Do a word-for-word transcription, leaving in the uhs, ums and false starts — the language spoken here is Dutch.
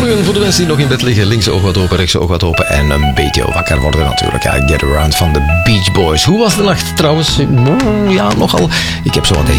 Goedemorgen voor de mensen die nog in bed liggen. Links oog wat open, rechts oog wat open. En een beetje wakker worden natuurlijk. Ja, Get Around van de Beach Boys. Hoe was de nacht trouwens? Ja, nogal. Ik heb zo wat